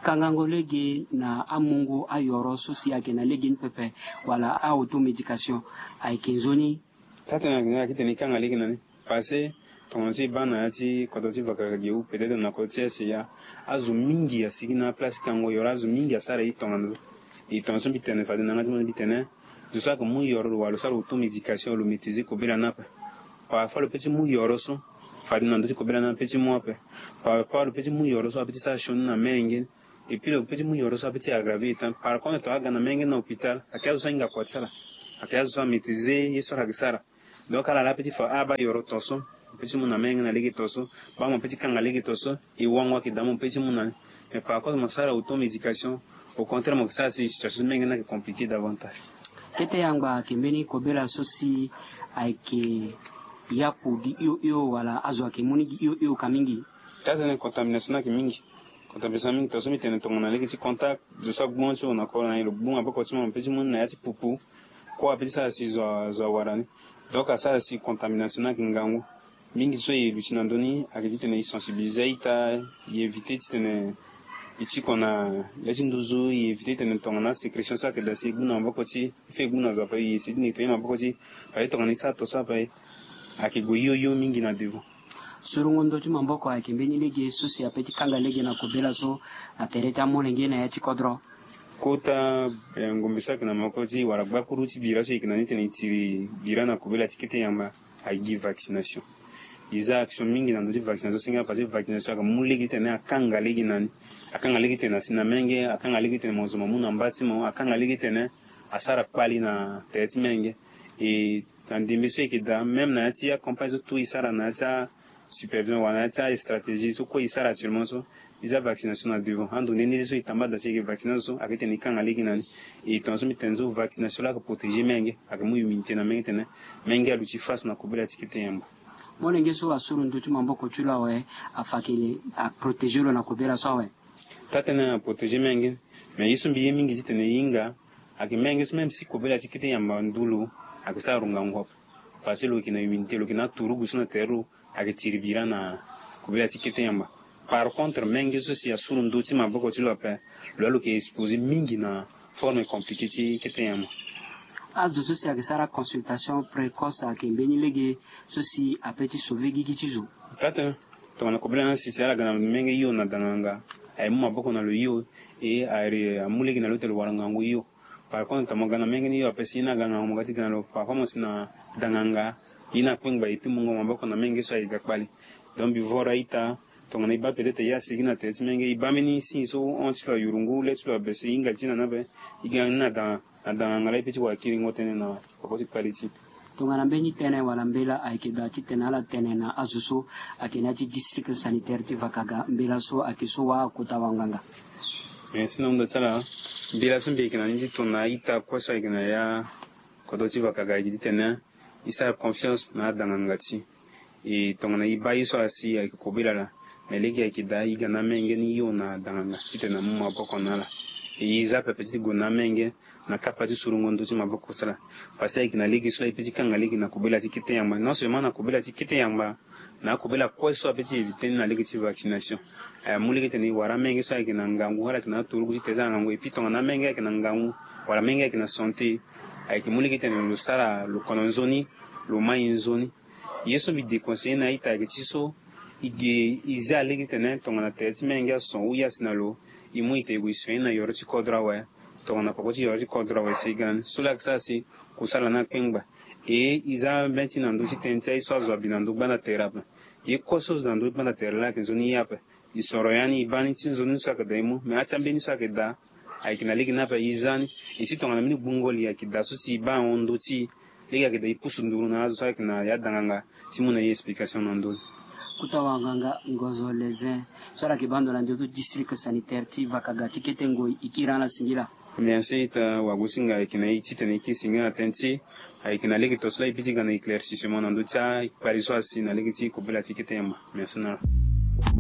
kangango legi na amungu ayoro sosi ake na legi npepe wala automedication aikenzoni tata na kiteni kanga legi nani passé tonzi bana ati kodoti vakage ou peut-être na kotia ya azu mingi ya sigina place kango yoro azu mingi ya sara itongando itonso bitene fade na ngati bitene je sais que mu yoro wala sara automedication le maîtriser ko bela napa parfois le petit mu yoro so fade na ndoti ko bela na petit mu ape parfois le petit mu yoro so petit ça shon na menge et puis le petit mu yoro so petit aggravé par contre to aga na menge na hôpital akazo singa kwa tsala akazo so maîtriser yeso hagisara donc ala la petit fa aba yoro toso petit mu na menge na ligi toso ba mo petit kanga ligi toso e wangwa ki damo petit mu na mais par contre mo sara automedication au contraire mo ça c'est situation menge na compliqué davantage kete yangba kembeni kobela sosi aike yapu di iyo wala azwa ke muni di iyo kamingi tata ne contamination na mingi contamination mingi toso mi tene tonga na ligi ti contact je sais bon so na ko na le bon aba ko ti mo petit mu na ya ti pupu ko apeti ça si zo warani donc ça si contamination na kingangu mingi so ye luchina ndoni akiti tene sensibiliser ita éviter tene ichi kona yachi nduzu éviter tene tonga na sécrétion ça que da si guna mboko ti fe guna za pa yi si ni to ina mboko ti pa tonga ni sa to sa pa akigo yo mingi na devant surungondo ti mamboko akembeni lege sosi apeti kanga lege na kobela so atereta molenge na yachi kodro kota ngombisa kana makoti wala bakuru ti bira so ikana tene tiri bira na kobela tikete yamba agi vaccination iza action mingi na ndoti vaccination singa parce vaccination ka muligi tene akanga ligi nani akanga ligi tene sina menge akanga ligi tene mozo mamuna mbati mo akanga ligi tene asara pali na tete menge et dans des messieurs qui da même na ti accompagne tout isara na ta supervision wana ta stratégie so ko isara actuellement so iza vaccination na devant ando neni so itamba da se vaccination akete ni kanga ligi nani et tonso mitenzo vaccination la ko protéger menge akamu immunité na menge tene menge aluti face na kobela tikete yamba molenge so asuru ndutu mamboko chula we afakile a protéger lo na kobela so we tatena a protéger menge mais yiso mbi mingi titene yinga akimenge so même si kobela tikete yamba ndulu akisa runga ngop parce lo kina immunité lo kina turugu suna teru akitiribira na kobela tikete yamba par contre menge so si asuru ndutu mamboko chula pe lo ke exposé mingi na forme compliquée tikete yamba azo sosi akisara consultation précoce akembeni lege sosi apeti sauver gigitizo tata to na kobela si sala gana menge yo na dananga ay mu maboko na lo yo e ay amulegi na lotel waranga ngo yo par contre to magana menge ni yo apesi na gana mo gati gana lo performance na dananga ina kwengba ipi mungo maboko na menge so ay gakbali donc bi vora ita to ngana iba peut-être ya sigina tete menge iba meni si so on tlo yurungu le tlo besi inga tina na be igana da ngala ipiti wa kiri ngotene na popoti paliti tongana mbeni tene wala mbela aikeda ti tene ala tene na azuso akena ti district sanitaire ti vakaga mbela so akiso wa kota wanganga sinon ndo tsala mbela so mbe kena nzi tona ita kwaso ikena ya kodoti vakaga ikiti tene isa confiance na danganga ti e tongana iba iso asi aikobela la meleki aikeda igana menge ni yo na danganga ti tene mu maboko na la iza petit gona menge na kapati surungondo ti maboko sala parce que na ligi so petit kanga ligi na kobela ti kite yamba non seulement na kobela ti kite yamba na kobela ko so petit éviter na ligi ti vaccination muligi teni wara menge so ke na ngangu wala ke na turu ti teza ngangu et puis to na menge ke na ngangu wala menge ke na santé ay ke muligi teni lo sara lo kononzoni lo mayinzoni yeso bi déconseiller na ita ke ti so ige iza ligi teni to na tete menge son uya sinalo imuite iguiswe na yoro ti kodra wa to na pokoti yoro ti kodra wa sigan sulak sasi kusala na pengba e iza benti na ndu ti tente iso azwa binandu bana terapna e kosos na ndu bana terla ke zoni yape isoro yani ibani ti zoni sa ka daimu me acha beni sa ke da ai kina ligi na pa izani isi to na mini bungoli ya kida so si ba ondo ti liga ke da ipusu nduru na azo sa ke na ya danganga ti muna ye explication na ndu kutawanganga ngozo lezen sora kibando na njoto district sanitaire ti vakaga tikete ngo ikirana singila merci ta wagusinga ikina ititene kisinga atenti aikina legi tosla ipiti kana éclaircissement na ndutia pariso asi na legi ti kobela tikete yamba merci na